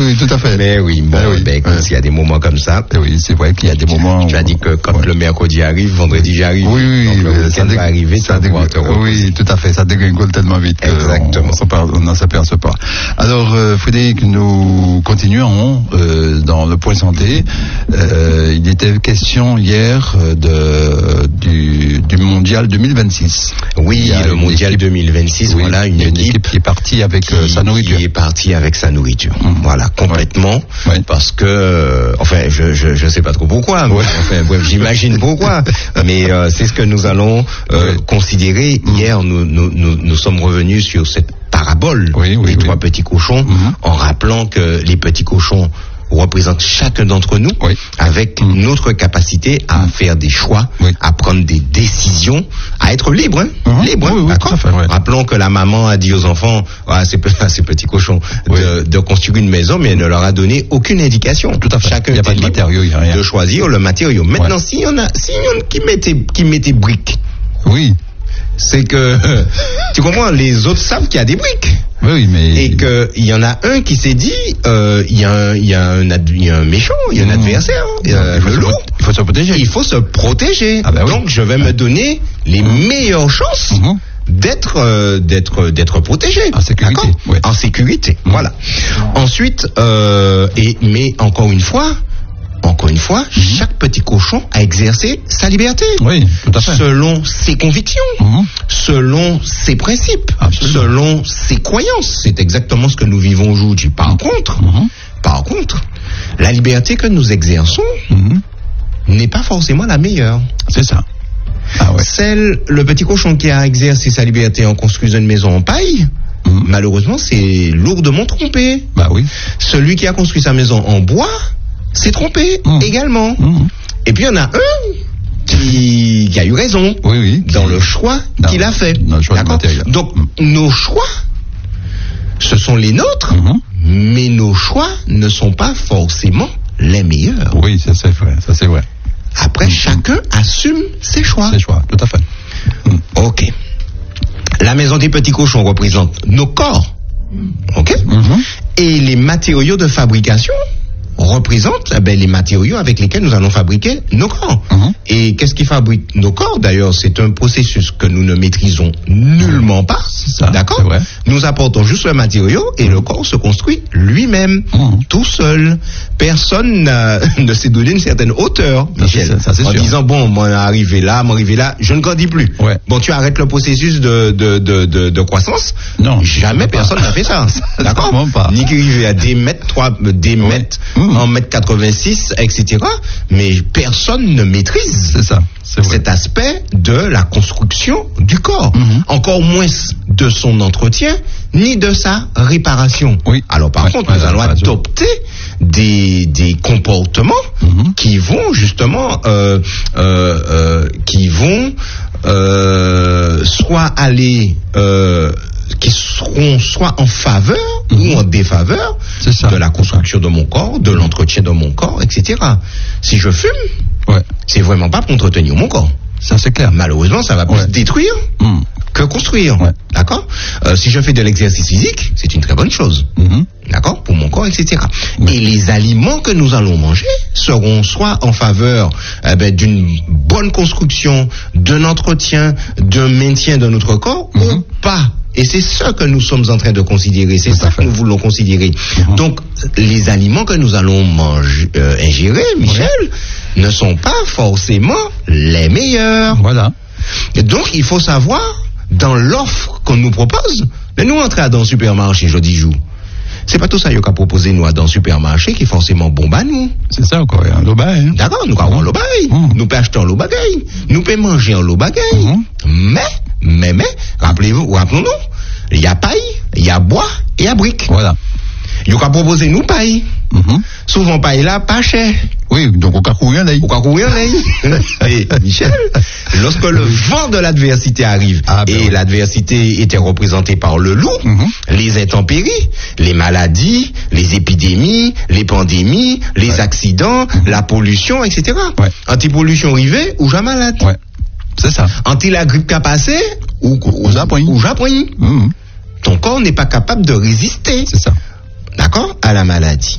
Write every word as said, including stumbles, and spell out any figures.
oui, tout à fait. Mais oui, bon, ah, oui. ben, ouais. il y a des moments comme ça. Et oui, c'est vrai qu'il y a des moments. Tu as dit que quand ouais. le mercredi arrive, vendredi j'arrive. Oui, oui, donc le ça week-end dég... va arriver, ça dég... oui, tout à fait, ça dégringole tellement vite Exactement. qu'on n'en s'aperçoit pas. Alors, euh, Frédéric, nous continuons euh, dans le point santé. Euh, il était question hier de du, du mondial deux mille vingt-six. Oui, le mondial équipe, deux mille vingt-six. Oui, voilà une, une équipe, équipe qui est partie avec qui, euh, sa nourriture. Qui est partie avec sa nourriture. Mmh. Voilà, complètement. Ouais. Ouais. Parce que, euh, enfin, je je je sais pas trop pourquoi. Mais, ouais. Enfin, bref, j'imagine pourquoi. Mais euh, c'est ce que nous allons euh, ouais. considérer. Mmh. Hier, nous, nous nous nous sommes revenus sur cette parabole oui, oui, des oui. trois petits cochons, mmh. en rappelant que les petits cochons représentent chacun d'entre nous, oui. avec mmh. notre capacité à mmh. faire des choix, oui. à prendre des décisions, à être libre, hein, mmh. libre, hein, oui, oui, d'accord. fait, ouais. Rappelons que la maman a dit aux enfants, ah, ces, ces petits cochons, oui. de, de construire une maison, mais elle ne leur a donné aucune indication. Tout à fait. Chacun il n'y a pas de matériaux, il y a rien. De choisir le matériau. Maintenant, ouais. s'il y en a, s'il y en a qui mettaient, qui mettaient briques, oui. c'est que, tu comprends, les autres savent qu'il y a des briques. Oui, mais... Et qu'il y en a un qui s'est dit, euh, il y a un, il y a un, il y a un méchant, il y a un mmh. adversaire, euh, il faut le loup. Il faut se protéger. Il faut se protéger. Ah ben oui. Donc, je vais me donner les mmh. meilleures chances mmh. d'être, euh, d'être, d'être protégé. En sécurité. Ouais. En sécurité. Mmh. Voilà. Ensuite, euh, et, mais encore une fois, Encore une fois, mmh. chaque petit cochon a exercé sa liberté. Oui, tout à fait. Selon ses convictions, mmh. selon ses principes, absolument. Selon ses croyances. C'est exactement ce que nous vivons aujourd'hui. Par mmh. contre, mmh. par contre, la liberté que nous exerçons mmh. n'est pas forcément la meilleure. C'est ça. Ah ouais. Celle, le petit cochon qui a exercé sa liberté en construisant une maison en paille, mmh. malheureusement, c'est lourdement trompé. Bah oui. Celui qui a construit sa maison en bois, s'est trompé mmh. également. Mmh. Et puis il y en a un qui, qui a eu raison oui, oui, dans qui... le choix non, qu'il a fait. Dans le choix Donc mmh. nos choix, ce sont les nôtres, mmh. mais nos choix ne sont pas forcément les meilleurs. Oui, ça c'est vrai, ça c'est vrai. Après, mmh. chacun assume ses choix. Ses choix, tout à fait. Mmh. Ok. La maison des petits cochons représente nos corps. Ok. Mmh. Et les matériaux de fabrication représente eh ben, les matériaux avec lesquels nous allons fabriquer nos corps. Mmh. Et qu'est-ce qui fabrique nos corps? D'ailleurs, c'est un processus que nous ne maîtrisons nullement pas. Ça, d'accord? Nous apportons juste le matériau et mmh. le corps se construit lui-même, mmh. tout seul. Personne ne s'est donné une certaine hauteur, ça, Michel, ça, ça, c'est en sûr. disant, bon, moi, arrivé là, moi, arrivé là, je ne grandis plus. Ouais. Bon, tu arrêtes le processus de, de, de, de, de croissance? Non. Jamais personne n'a fait ça. D'accord? Ni qui arrivait à des mètres, trois, des ouais. mètres, mmh. en mètre quatre-vingt-six, et cetera. Mais personne ne maîtrise c'est ça, c'est cet aspect de la construction du corps. Mmh. Encore moins de son entretien, ni de sa réparation. Oui. Alors par ouais, contre, ouais, nous allons réparation. adopter des, des comportements mmh. qui vont justement, euh, euh, euh, qui vont euh, soit aller... Euh, qui seront soit en faveur mmh. ou en défaveur de la construction de mon corps, de l'entretien de mon corps, et cetera. Si je fume, ouais. c'est vraiment pas pour entretenir mon corps. Ça c'est clair. Malheureusement, ça va plus ouais. détruire mmh. que construire. Ouais. D'accord? euh, Si je fais de l'exercice physique, c'est une très bonne chose. Mmh. D'accord? Pour mon corps, et cetera. Ouais. Et les aliments que nous allons manger seront soit en faveur eh ben, d'une bonne construction, d'un entretien, d'un maintien de notre corps, mmh. ou pas. Et c'est ça que nous sommes en train de considérer, c'est ça que nous voulons considérer. Mmh. Donc, les aliments que nous allons manger, euh, ingérer, Michel, ouais. ne sont pas forcément les meilleurs. Voilà. Et donc, il faut savoir, dans l'offre qu'on nous propose, mais nous entrer dans le supermarché, je dis jour. C'est pas tout ça qu'a proposé nous dans le supermarché qui est forcément bon bah nous. C'est ça quoi, un lot bagaille. Hein. D'accord, nous avons un lot bagaille. Mmh. Nous pouvons acheter un lot bagaille. Nous pouvons manger un lot bagaille. Mmh. Mais, mais, mais, rappelez-vous, rappelons-nous, il y a paille, il y a bois et il y a brique. Voilà. Il a proposé nous paille. Mmh. Souvent paille là, pas cher. Oui, donc on a couru un lait. On a couru un lait. Et Michel, lorsque le vent de l'adversité arrive, ah, ben et oui. l'adversité était représentée par le loup, mmh. les intempéries, les maladies, les épidémies, les pandémies, les ouais. accidents, mmh. la pollution, et cetera. Ouais. Anti-pollution arrivée ou jamais malade. Ouais. C'est ça. Anti la grippe qu'a passé ou ou Japon. Ou Japon. Mmh. Ton corps n'est pas capable de résister. C'est ça. D'accord? À la maladie.